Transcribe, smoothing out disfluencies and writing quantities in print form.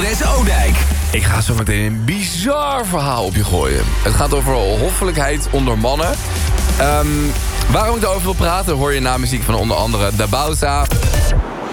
Dennis Oudijk. Ik ga zo meteen een bizar verhaal op je gooien. Het gaat over hoffelijkheid onder mannen. Waarom ik daarover wil praten, hoor je na muziek van onder andere Da Bauza.